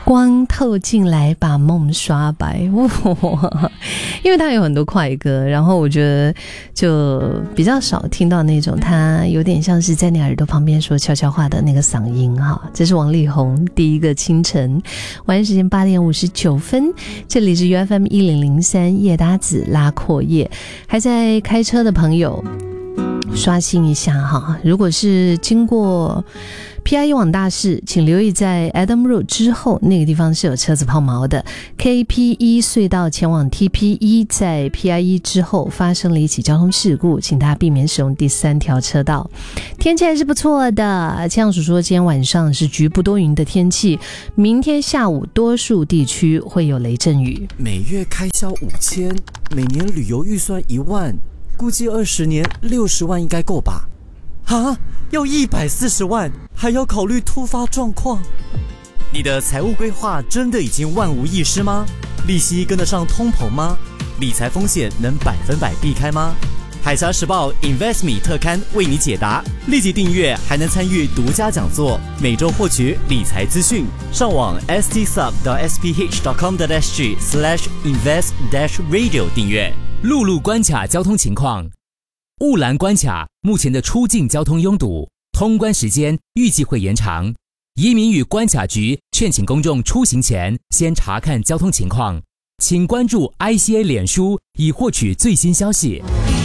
光透进来把梦刷白，因为他有很多快歌，然后我觉得就比较少听到那种他有点像是在你耳朵旁边说悄悄话的那个嗓音哈。这是王力宏第一个清晨，晚上时间8点59分，这里是 UFM1003 夜搭子拉阔夜，还在开车的朋友刷新一下哈，如果是经过 PIE 往大市，请留意在 Adam Road 之后那个地方是有车子抛锚的。 KPE 隧道前往 TPE 在 PIE 之后发生了一起交通事故，请大家避免使用第3条车道。天气还是不错的，气象署说今天晚上是局部多云的天气，明天下午多数地区会有雷阵雨。 每月开销5000，每年旅游预算1万，估计20年60万应该够吧？啊，要140万，还要考虑突发状况。你的财务规划真的已经万无一失吗？利息跟得上通膨吗？理财风险能100%避开吗？海峡时报 InvestMe 特刊为你解答，立即订阅还能参与独家讲座，每周获取理财资讯。上网 stsub.sph.com.sg/invest-radio 订阅。 陆路关卡交通情况：雾兰关卡目前的出境交通拥堵，通关时间预计会延长。移民与关卡局劝请公众出行前先查看交通情况，请关注 ICA 脸书以获取最新消息。